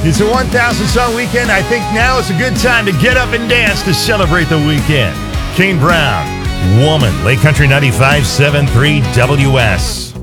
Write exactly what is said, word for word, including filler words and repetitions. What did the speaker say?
It's a one thousand song weekend. I think now is a good time to get up and dance to celebrate the weekend. Kane Brown, Woman, Lake Country ninety-five point seven three W S.